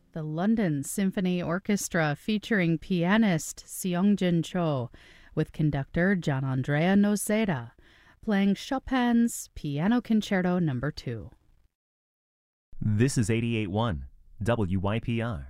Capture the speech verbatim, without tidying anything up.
the London Symphony Orchestra featuring pianist Seongjin Cho with conductor Gianandrea Noceda, playing Chopin's Piano Concerto Number two. This is eighty-eight point one W Y P R.